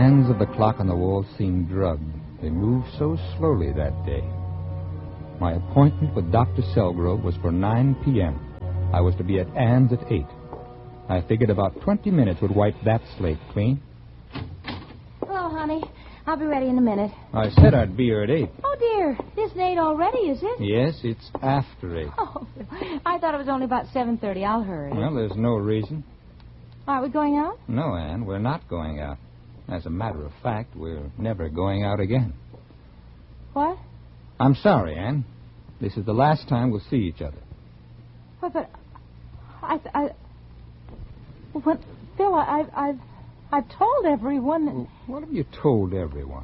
hands of the clock on the wall seemed drugged. They moved so slowly that day. My appointment with Dr. Selgrove was for 9 p.m. I was to be at Ann's at 8. I figured about 20 minutes would wipe that slate clean. Hello, honey. I'll be ready in a minute. I said I'd be here at 8. Oh, dear. It isn't 8 already, is it? Yes, it's after 8. Oh, I thought it was only about 7:30. I'll hurry. Well, there's no reason. Are we going out? No, Ann, we're not going out. As a matter of fact, we're never going out again. What? I'm sorry, Ann. This is the last time we'll see each other. But Well, Phil, I've told everyone that... Well, what have you told everyone?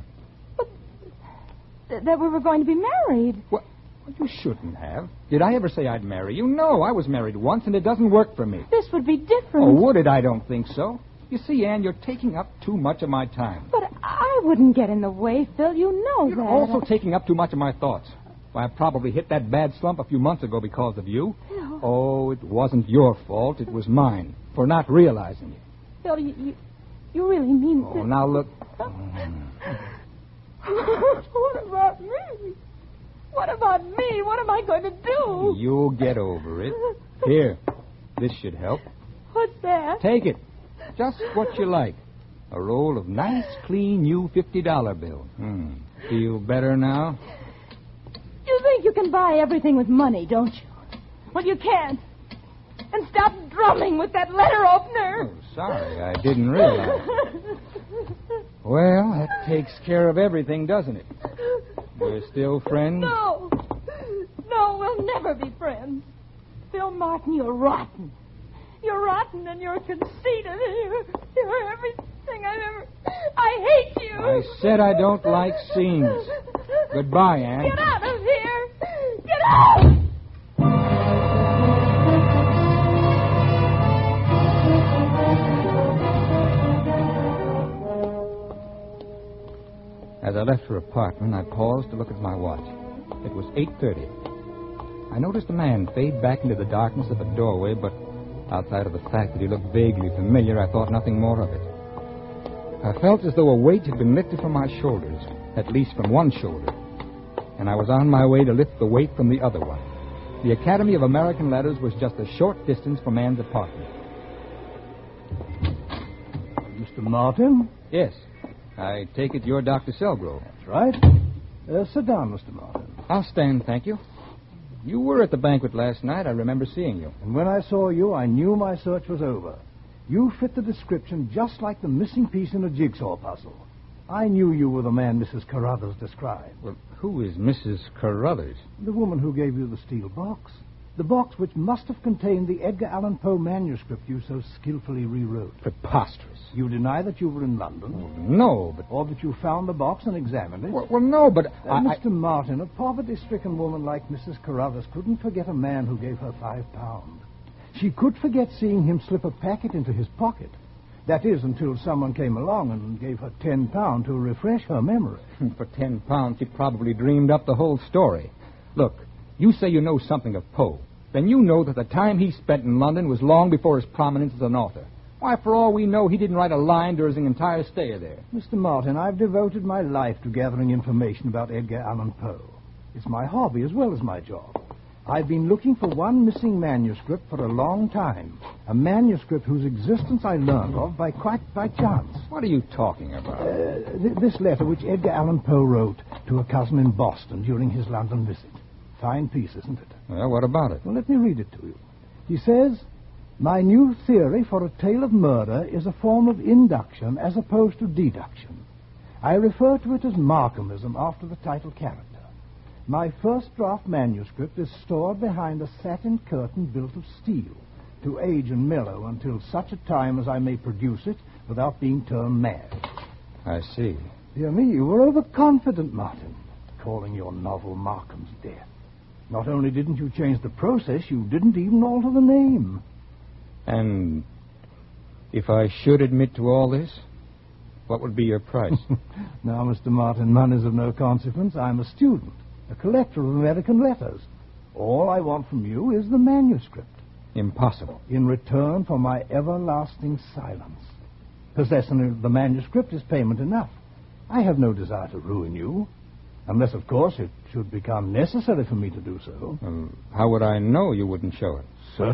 That we were going to be married. What? You shouldn't have. Did I ever say I'd marry you? No, I was married once, and it doesn't work for me. This would be different. Oh, would it? I don't think so. You see, Ann, you're taking up too much of my time. But I wouldn't get in the way, Phil. You know You're that. also taking up too much of my thoughts. Why, I probably hit that bad slump a few months ago because of you. Phil. Oh, it wasn't your fault. It was mine for not realizing it. Phil, you really mean... Oh, now look... What about me? What about me? What am I going to do? You'll get over it. Here, this should help. What's that? Take it. Just what you like. A roll of nice, clean, new $50 bills. Feel better now? You think you can buy everything with money, don't you? Well, you can't. And stop drumming with that letter opener. Oh, sorry, I didn't realize. Well, that takes care of everything, doesn't it? We're still friends? No, we'll never be friends. Phil Martin, you're rotten. You're rotten and you're conceited and you're everything I've ever... I hate you. I said I don't like scenes. Goodbye, Ann. Get out of here. Get out! As I left her apartment, I paused to look at my watch. It was 8:30. I noticed a man fade back into the darkness of a doorway, but outside of the fact that he looked vaguely familiar, I thought nothing more of it. I felt as though a weight had been lifted from my shoulders, at least from one shoulder, and I was on my way to lift the weight from the other one. The Academy of American Letters was just a short distance from Ann's apartment. Mr. Martin? Yes. I take it you're Dr. Selgrove. That's right. Sit down, Mr. Martin. I'll stand, thank you. You were at the banquet last night. I remember seeing you. And when I saw you, I knew my search was over. You fit the description just like the missing piece in a jigsaw puzzle. I knew you were the man Mrs. Carruthers described. Well, who is Mrs. Carruthers? The woman who gave you the steel box. The box which must have contained the Edgar Allan Poe manuscript you so skillfully rewrote. Preposterous. You deny that you were in London? No, but... Or that you found the box and examined it? Well, no, but... Mr. Martin, a poverty-stricken woman like Mrs. Carruthers couldn't forget a man who gave her £5. She could forget seeing him slip a packet into his pocket. That is, until someone came along and gave her £10 to refresh her memory. For £10, she probably dreamed up the whole story. Look, you say you know something of Poe. Then you know that the time he spent in London was long before his prominence as an author. Why, for all we know, he didn't write a line during his entire stay there. Mr. Martin, I've devoted my life to gathering information about Edgar Allan Poe. It's my hobby as well as my job. I've been looking for one missing manuscript for a long time. A manuscript whose existence I learned of quite by chance. What are you talking about? This letter which Edgar Allan Poe wrote to a cousin in Boston during his London visit. Fine piece, isn't it? Well, what about it? Well, let me read it to you. He says, "My new theory for a tale of murder is a form of induction as opposed to deduction. I refer to it as Markhamism after the title character. My first draft manuscript is stored behind a satin curtain built of steel to age and mellow until such a time as I may produce it without being turned mad." I see. Dear me, you were overconfident, Martin, calling your novel Markham's Death. Not only didn't you change the process, you didn't even alter the name. And if I should admit to all this, what would be your price? Now, Mr. Martin, money's of no consequence. I'm a student, a collector of American letters. All I want from you is the manuscript. Impossible. In return for my everlasting silence. Possession of the manuscript is payment enough. I have no desire to ruin you, unless, of course, it should become necessary for me to do so. How would I know you wouldn't show it?